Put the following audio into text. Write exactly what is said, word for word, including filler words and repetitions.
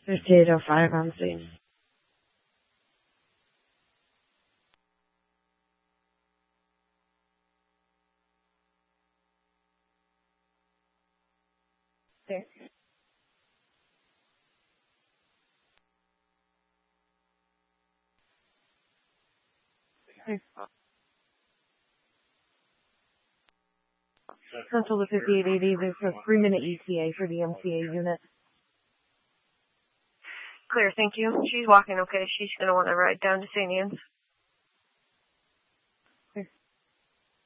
fifty-eight oh five on scene. Okay. Central to fifty-eight eighty, there's a three-minute E T A for the M C A unit. Clear, thank you. She's walking okay. She's going to want to ride down to Saint Anne's.